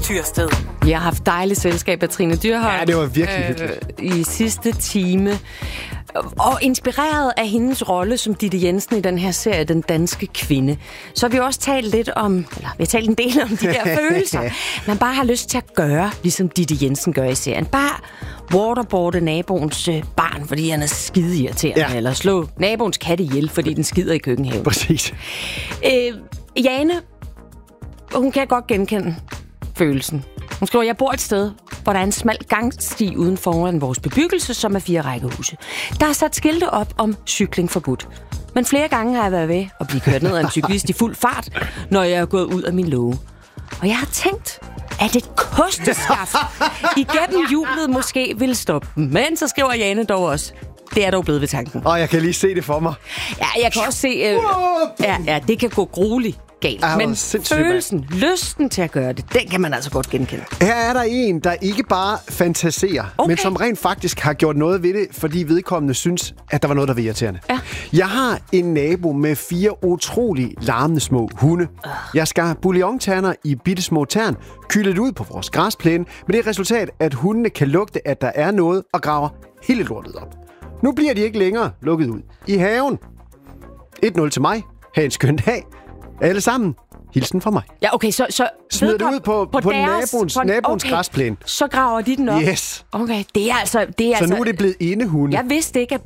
Tyrsted. Vi har haft dejligt selskab af Trine Dyrholm. Ja, det var virkelig hyggeligt. I sidste time. Og inspireret af hendes rolle som Ditte Jensen i den her serie, Den Danske Kvinde, så har vi også talt lidt om, eller vi har talt en del om de der følelser, man bare har lyst til at gøre, ligesom Ditte Jensen gør i serien. Bare waterboarde naboens barn, fordi han er skide irriterende, eller slå naboens kat ihjel, fordi den skider i køkkenhaven. Præcis. Jane, hun kan godt genkende følelsen. Hun skriver, jeg bor et sted, hvor der er en smal gangsti uden foran vores bebyggelse, som er 4 rækkehuse. Der er sat skilte op om cykling forbudt. Men flere gange har jeg været ved at blive kørt ned af en cyklist i fuld fart, når jeg er gået ud af min låge. Og jeg har tænkt, at et kosteskaft igennem hjulet måske vil stoppe. Men så skriver Jane dog også, det er dog blevet ved tanken. Jeg kan lige se det for mig. Ja, jeg kan også se, det kan gå grueligt galt. Men følelsen, lysten til at gøre det, den kan man altså godt genkende. Her er der en, der ikke bare fantaserer, men som rent faktisk har gjort noget ved det, fordi vedkommende synes, at der var noget, der var irriterende. Ja. Jeg har en nabo med 4 utrolig larmende små hunde. Jeg skar bouillonterner i bittesmå tern, kyldet ud på vores græsplæne, med det resultat, at hundene kan lugte, at der er noget, og graver hele lortet op. Nu bliver de ikke længere lukket ud i haven. 1-0 til mig. Ha' en skøn dag. Alle sammen. Hilsen fra mig. Ja, okay, så smider det ud på naboens græsplæne. Så graver de den op. Yes. Okay, det er så nu er det blevet indehunde. Jeg vidste ikke, at